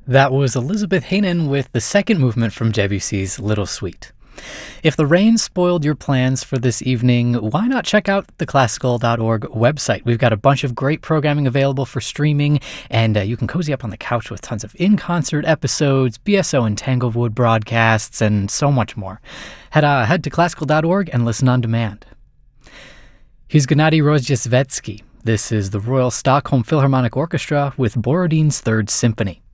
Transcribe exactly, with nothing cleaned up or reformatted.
That was Elizabeth Hanen with the second movement from Debussy's Little Suite. If the rain spoiled your plans for this evening, why not check out the classical dot org website? We've got a bunch of great programming available for streaming, and uh, you can cozy up on the couch with tons of in-concert episodes, B S O and Tanglewood broadcasts, and so much more. Head, uh, head to classical dot org and listen on demand. Here's Gennady Rozhdestvensky. This is the Royal Stockholm Philharmonic Orchestra with Borodin's Third Symphony.